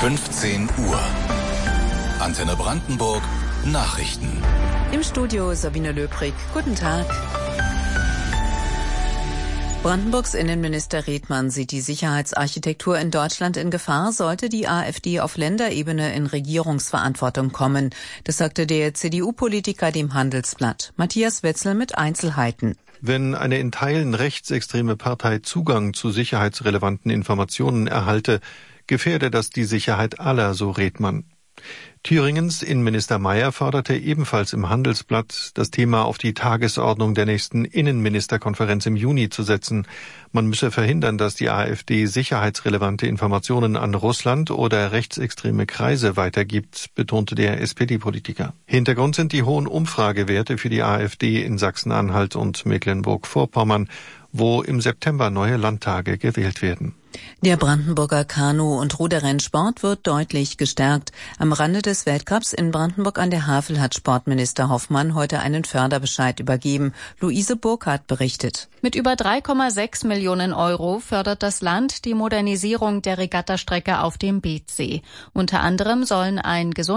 15 Uhr. Antenne Brandenburg Nachrichten. Im Studio Sabine Löbrig. Guten Tag. Brandenburgs Innenminister Redmann sieht die Sicherheitsarchitektur in Deutschland in Gefahr, sollte die AfD auf Länderebene in Regierungsverantwortung kommen. Das sagte der CDU-Politiker dem Handelsblatt. Matthias Wetzel mit Einzelheiten. Wenn eine in Teilen rechtsextreme Partei Zugang zu sicherheitsrelevanten Informationen erhalte, gefährde das die Sicherheit aller, so Redmann. Thüringens Innenminister Mayer forderte ebenfalls im Handelsblatt, das Thema auf die Tagesordnung der nächsten Innenministerkonferenz im Juni zu setzen. Man müsse verhindern, dass die AfD sicherheitsrelevante Informationen an Russland oder rechtsextreme Kreise weitergibt, betonte der SPD-Politiker. Hintergrund sind die hohen Umfragewerte für die AfD in Sachsen-Anhalt und Mecklenburg-Vorpommern, wo im September neue Landtage gewählt werden. Der Brandenburger Kanu- und Ruderrennsport wird deutlich gestärkt. Am Rande des Weltcups in Brandenburg an der Havel hat Sportminister Hoffmann heute einen Förderbescheid übergeben. Luise Burkhardt berichtet. Mit über 3,6 Millionen Euro fördert das Land die Modernisierung der Regattastrecke auf dem Beetsee. Unter anderem sollen ein